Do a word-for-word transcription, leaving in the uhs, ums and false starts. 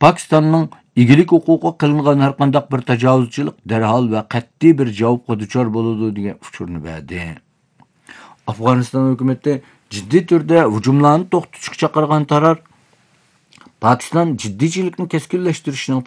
Pakistanning egilik huquqi qilingan har qanday bir tajovuzchilik darhol va qat'iy bir javobga duchor bo'ladi degan uchurni berdi. Afg'oniston hukumati jiddiy turda hujumlarni to'xtatishga chaqirgan tarar Pakistan jiddiychilikni keskinlashtirishning